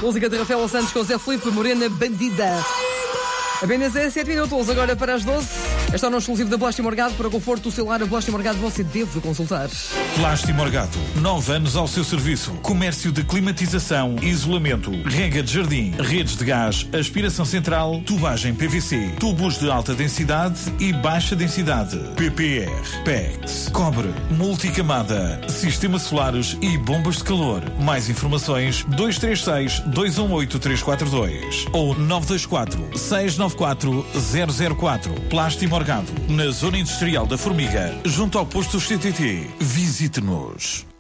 Música de Rafael Santos com Zé Filipe, Morena Bandida. Apenas é 7 minutos, agora para as 12. Este é o nosso exclusivo da Plástico Morgado. Para o conforto do seu lar, a Plástico Morgado você deve consultar. Plástico Morgado, 9 anos ao seu serviço. Comércio de climatização, isolamento, rega de jardim, redes de gás, aspiração central, tubagem PVC, tubos de alta densidade e baixa densidade, PPR, PEX, cobre, multicamada, sistemas solares e bombas de calor. Mais informações 236 218 342 ou 924 694 004. Plástico Morgado, na Zona Industrial da Formiga, junto ao posto CTT. Visite-nos.